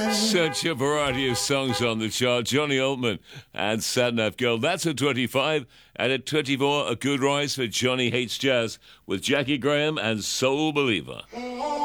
Such a variety of songs on the chart. Johnny Altman and Sadnap Girl. That's at 25. And at 24, a good rise for Johnny Hates Jazz with Jackie Graham and Soul Believer.